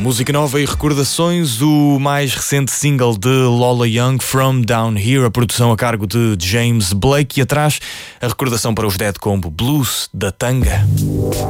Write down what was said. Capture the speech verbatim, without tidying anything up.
Música nova e recordações, o mais recente single de Lola Young, From Down Here, a produção a cargo de James Blake, e atrás a recordação para os Dead Combo, Blues da Tanga.